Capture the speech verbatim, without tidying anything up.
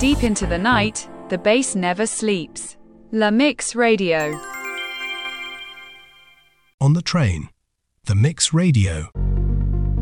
Deep into the night, the bass never sleeps. La Mix Radio. On the train, the Mix Radio.